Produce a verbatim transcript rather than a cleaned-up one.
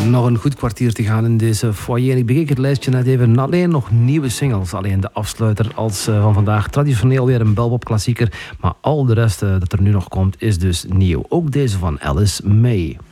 Nog een goed kwartier te gaan in deze foyer. Ik bekeek het lijstje net even. Alleen nog nieuwe singles. Alleen de afsluiter als uh, van vandaag. Traditioneel weer een belpop klassieker. Maar al de rest uh, dat er nu nog komt is dus nieuw. Ook deze van Alice May.